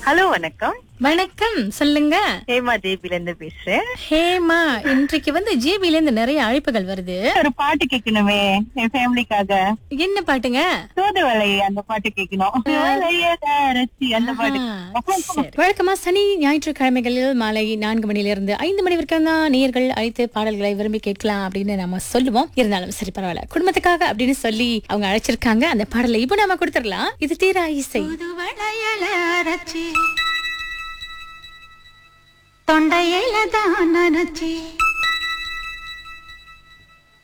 Hello, வணக்கம். வணக்கம், சொல்லுங்க. ஹேமா ஜேபில இருந்து பேசுறேன். ஹேமா, இன்றைக்கு ஜேபில இருந்து நிறைய அழைப்புகள் வருது. ஒரு பாட்டு கேட்கணுமே என் ஃபேமிலிக்காக. என்ன பாட்டுங்க? தூதுவளை அந்த பாட்டு கேட்கணும். வளையதரசி அந்த பாட்டு. சரி. வழக்கமா சனி ஞாயிற்றுக்கிழமைகளில் மாலை 4 மணிலிருந்து 5 மணி வரைக்கும் தான் நேயர்கள் அழைத்து பாடல்களை விரும்பி கேட்கலாம் அப்படின்னு நம்ம சொல்லுவோம். இருந்தாலும் சரி, பரவாயில்ல, குடும்பத்துக்காக அப்படின்னு சொல்லி அவங்க அழைச்சிருக்காங்க. அந்த பாடலை இப்ப நாம கொடுத்துடலாம். இது தீரா இசை. தொண்டையில தான் நினைச்சி